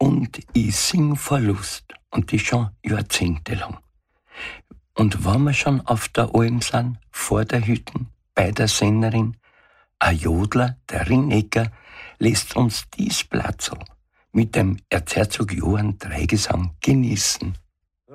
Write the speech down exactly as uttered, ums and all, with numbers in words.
und ich sing vor Lust und die schon jahrzehntelang. Und wenn wir schon auf der Alm sind, vor der Hütten, bei der Sennerin, ein Jodler, der Rinnecker, lässt uns dies Platzl mit dem Erzherzog Johann Dreigesang genießen.